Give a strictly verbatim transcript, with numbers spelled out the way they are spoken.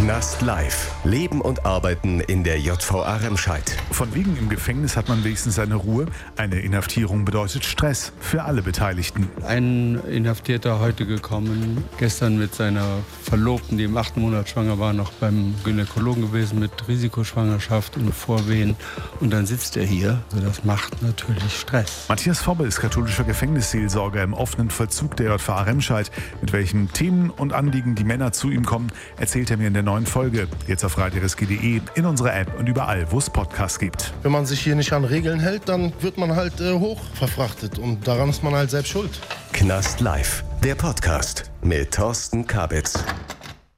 Knast Live. Leben und Arbeiten in der J V A Remscheid. Von wegen im Gefängnis hat man wenigstens seine Ruhe. Eine Inhaftierung bedeutet Stress für alle Beteiligten. Ein Inhaftierter heute gekommen, gestern mit seiner Verlobten, die im achten Monat schwanger war, noch beim Gynäkologen gewesen mit Risikoschwangerschaft und Vorwehen. Und dann sitzt er hier. Also das macht natürlich Stress. Matthias Fobbe ist katholischer Gefängnisseelsorger im offenen Vollzug der J V A Remscheid. Mit welchen Themen und Anliegen die Männer zu ihm kommen, erzählt er mir in der neuen Folge. Jetzt auf radio r s g punkt d e, in unserer App und überall, wo es Podcasts gibt. Wenn man sich hier nicht an Regeln hält, dann wird man halt äh, hoch verfrachtet. Und daran ist man halt selbst schuld. Knast Live, der Podcast mit Thorsten Kabitz.